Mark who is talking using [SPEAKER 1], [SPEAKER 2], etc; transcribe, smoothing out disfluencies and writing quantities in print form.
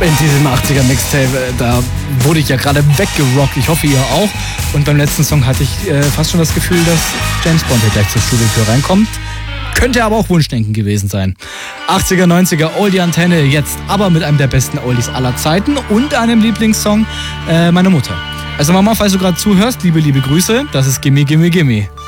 [SPEAKER 1] in diesem 80er Mixtape, da wurde ich ja gerade weggerockt. Ich hoffe, ihr auch. Und beim letzten Song hatte ich fast schon das Gefühl, dass James Bond hier gleich zur Studiotür reinkommt. Könnte aber auch Wunschdenken gewesen sein. 80er, 90er, Oldie-Antenne, jetzt aber mit einem der besten Oldies aller Zeiten und einem Lieblingssong meiner Mutter. Also Mama, falls du gerade zuhörst, liebe Grüße, das ist Gimme, Gimme, Gimme.